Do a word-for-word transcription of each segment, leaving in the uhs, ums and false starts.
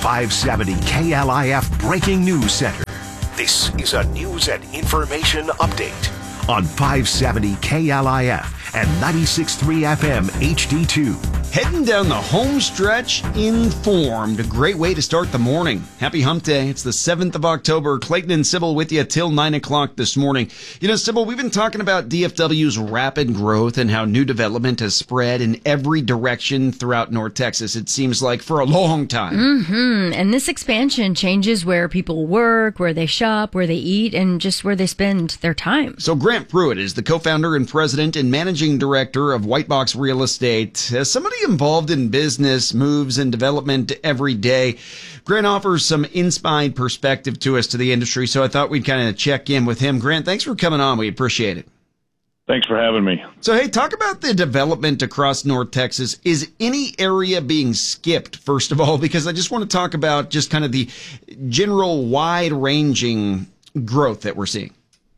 five seventy K L I F Breaking News Center. This is a news and information update on five seventy K L I F and ninety-six point three F M H D two. Heading down the home stretch informed. A great way to start the morning. Happy hump day. It's the seventh of October. Clayton and Sybil with you till nine o'clock this morning. You know, Sybil, we've been talking about D F W's rapid growth and how new development has spread in every direction throughout North Texas, it seems like, for a long time. Mm-hmm. And this expansion changes where people work, where they shop, where they eat, and just where they spend their time. So Grant Pruitt is the co-founder and president and managing director of White Box Real Estate. As somebody involved in business, moves, and development every day, Grant offers some inside perspective to us to the industry, so I thought we'd kind of check in with him. Grant, thanks for coming on. We appreciate it. Thanks for having me. So, hey, talk about the development across North Texas. Is any area being skipped, first of all? Because I just want to talk about just kind of the general wide-ranging growth that we're seeing.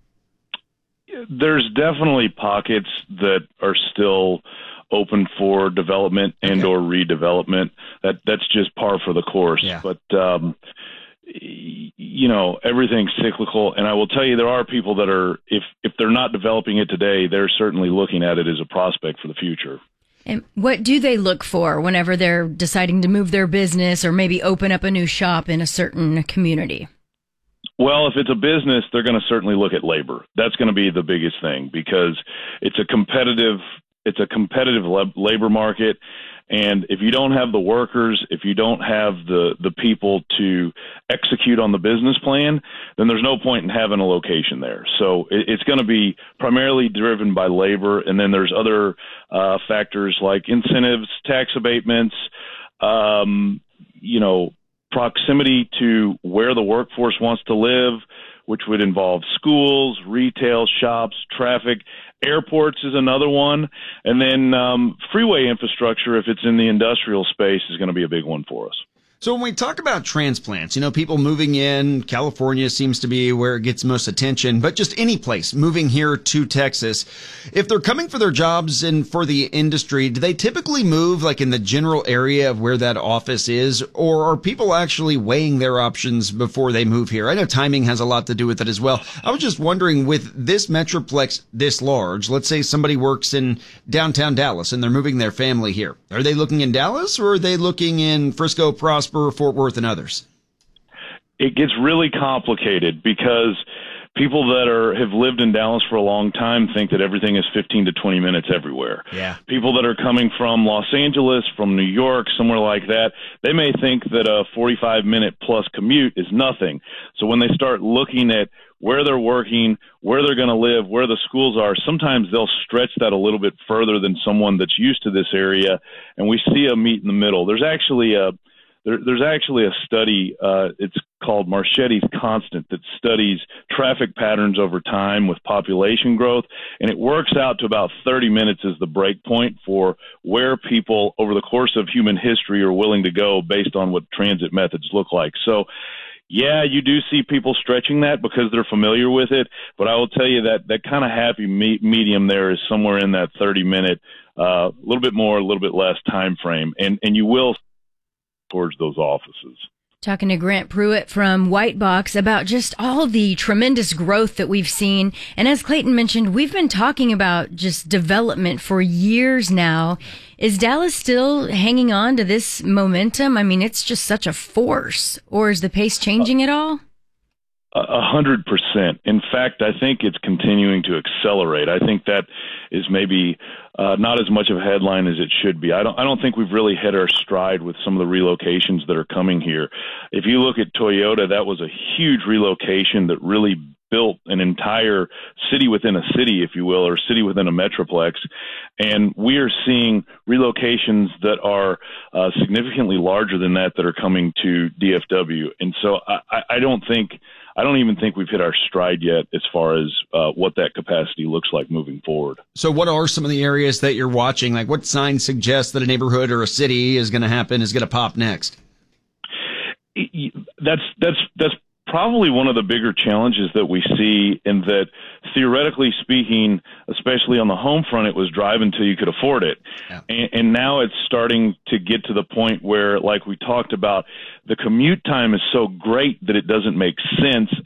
There's definitely pockets that are still open for development and okay. or redevelopment. That that's just par for the course. Yeah. But um, you know, everything's cyclical, and I will tell you, there are people that are, if if they're not developing it today, they're certainly looking at it as a prospect for the future. And what do they look for whenever they're deciding to move their business or maybe open up a new shop in a certain community? Well, if it's a business, they're going to certainly look at labor. That's going to be the biggest thing, because it's a competitive it's a competitive lab, labor market. And if you don't have the workers, if you don't have the, the people to execute on the business plan, then there's no point in having a location there. So it, it's going to be primarily driven by labor. And then there's other uh, factors like incentives, tax abatements, um, you know, proximity to where the workforce wants to live, which would involve schools, retail, shops, traffic. Airports is another one. And then um, freeway infrastructure, if it's in the industrial space, is going to be a big one for us. So when we talk about transplants, you know, people moving in, California seems to be where it gets most attention, but just any place moving here to Texas, if they're coming for their jobs and for the industry, do they typically move like in the general area of where that office is, or are people actually weighing their options before they move here? I know timing has a lot to do with it as well. I was just wondering, with this metroplex this large, let's say somebody works in downtown Dallas and they're moving their family here. Are they looking in Dallas, or are they looking in Frisco, Prosper, Fort Worth, and others? It gets really complicated because people that are have lived in Dallas for a long time think that everything is fifteen to twenty minutes everywhere. Yeah. People that are coming from Los Angeles, from New York, somewhere like that, they may think that a forty-five minute plus commute is nothing. So when they start looking at where they're working, where they're going to live, where the schools are, sometimes they'll stretch that a little bit further than someone that's used to this area, and we see a meet in the middle. There's actually a There, there's actually a study, uh, it's called Marchetti's Constant, that studies traffic patterns over time with population growth, and it works out to about thirty minutes as the break point for where people over the course of human history are willing to go based on what transit methods look like. So, yeah, you do see people stretching that because they're familiar with it, but I will tell you that that kind of happy me- medium there is somewhere in that thirty minute, uh, a little bit more, a little bit less time frame, and and you will towards those offices. Talking to Grant Pruitt from White Box about just all the tremendous growth that we've seen. And as Clayton mentioned, we've been talking about just development for years now. Is Dallas still hanging on to this momentum? I mean, it's just such a force. Or is the pace changing at all? A hundred percent. In fact, I think it's continuing to accelerate. I think that is maybe uh, not as much of a headline as it should be. I don't. I don't think we've really hit our stride with some of the relocations that are coming here. If you look at Toyota, that was a huge relocation that really built an entire city within a city, if you will, or city within a metroplex. And we are seeing relocations that are uh, significantly larger than that that are coming to D F W. And so I, I don't think. I don't even think we've hit our stride yet as far as uh, what that capacity looks like moving forward. So what are some of the areas that you're watching? Like, what signs suggest that a neighborhood or a city is going to happen, is going to pop next? That's, that's, that's probably one of the bigger challenges that we see, in that theoretically speaking, especially on the home front, it was drive until you could afford it. Yeah. And, and now it's starting to get to the point where, like we talked about, the commute time is so great that it doesn't make sense